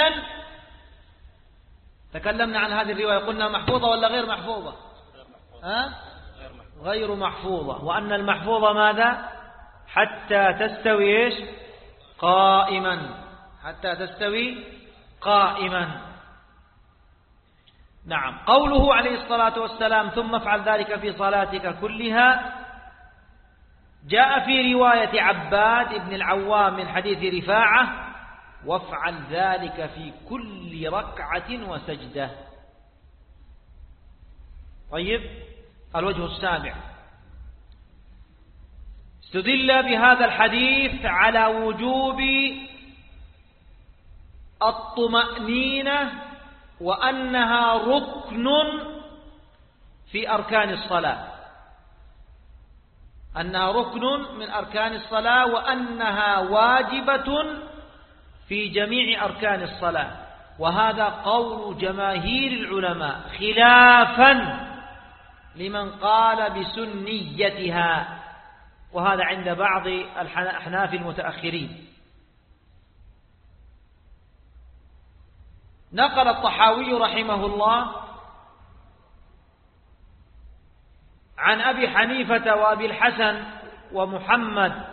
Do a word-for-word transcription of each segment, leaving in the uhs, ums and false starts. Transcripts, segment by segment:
تكلمنا عن هذه الرواية، قلنا محفوظة ولا غير محفوظة؟ ها؟ غير محفوظة. وأن المحفوظة ماذا؟ حتى تستوي إيش؟ قائما، حتى تستوي قائما. نعم. قوله عليه الصلاة والسلام ثم افعل ذلك في صلاتك كلها، جاء في رواية عباد بن العوام من حديث رفاعة وافعل ذلك في كل ركعة وسجدة. طيب، الوجه السابع، استدل بهذا الحديث على وجوب الطمأنينة وأنها ركن في أركان الصلاة، أنها ركن من أركان الصلاة، وأنها واجبة في جميع أركان الصلاة. وهذا قول جماهير العلماء خلافا لمن قال بسنيتها، وهذا عند بعض الأحناف المتأخرين. نقل الطحاوي رحمه الله عن أبي حنيفة وأبي الحسن ومحمد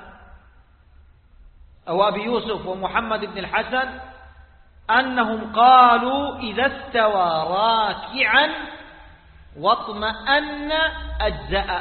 أو أبي يوسف ومحمد بن الحسن أنهم قالوا إذا استوى راكعا واطمأن أجزأ.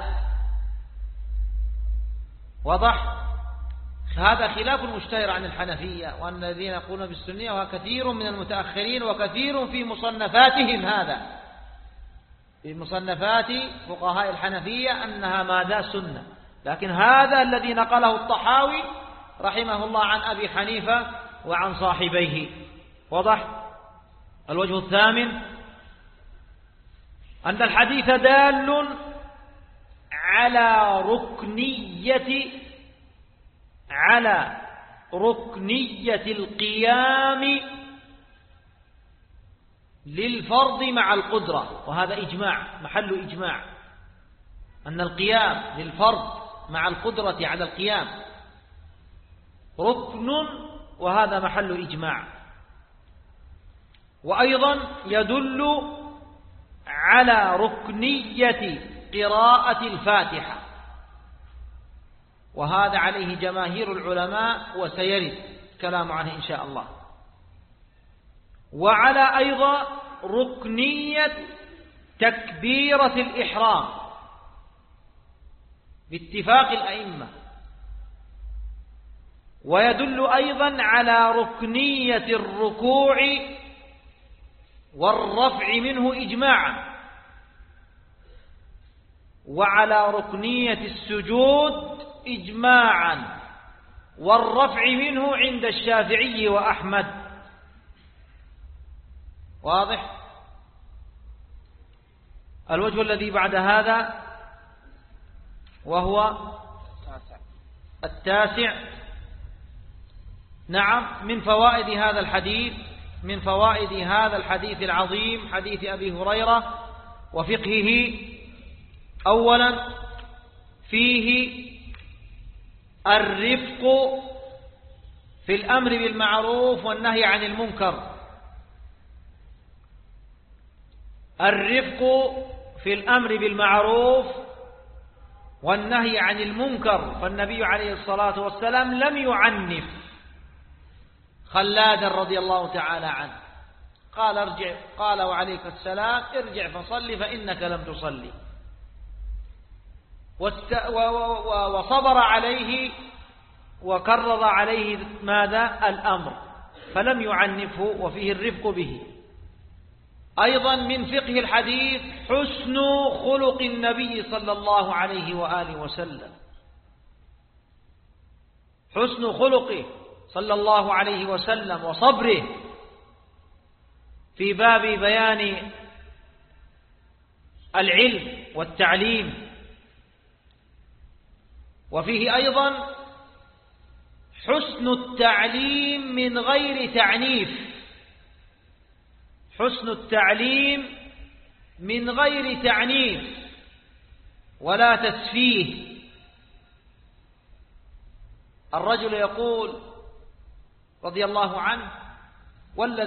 وضح؟ هذا خلاف مشتهر عن الحنفية، وأن الذين يقولون بالسنية وكثير من المتأخرين وكثير في مصنفاتهم، هذا في مصنفات فقهاء الحنفية أنها ماذا؟ سنة. لكن هذا الذي نقله الطحاوي رحمه الله عن أبي حنيفة وعن صاحبيه. وضح؟ الوجه الثامن أن الحديث دال على ركنية على ركنية القيام للفرض مع القدرة، وهذا إجماع، محل إجماع، أن القيام للفرض مع القدرة على القيام ركن، وهذا محل إجماع. وأيضا يدل على ركنية قراءة الفاتحة، وهذا عليه جماهير العلماء وسيرد كلام عنه إن شاء الله. وعلى أيضا ركنية تكبيرة الإحرام باتفاق الأئمة. ويدل أيضا على ركنية الركوع والرفع منه إجماعا، وعلى ركنية السجود إجماعا، والرفع منه عند الشافعي وأحمد. واضح؟ الوجه الذي بعد هذا وهو التاسع، نعم، من فوائد هذا الحديث من فوائد هذا الحديث العظيم، حديث أبي هريرة وفقهه، أولا فيه الرفق في الأمر بالمعروف والنهي عن المنكر. الرفق في الأمر بالمعروف والنهي عن المنكر، فالنبي عليه الصلاة والسلام لم يعنف خلادا رضي الله تعالى عنه، قال ارجع، قال وعليك السلام ارجع فصلي فإنك لم تصلي، وصبر عليه وكرر عليه ماذا؟ الأمر، فلم يعنفه، وفيه الرفق به. أيضا من فقه الحديث حسن خلق النبي صلى الله عليه وآله وسلم، حسن خلقه صلى الله عليه وسلم وصبره في باب بيان العلم والتعليم. وفيه أيضا حسن التعليم من غير تعنيف، حسن التعليم من غير تعنيف ولا تسفيه. الرجل يقول رضي الله عنه والذي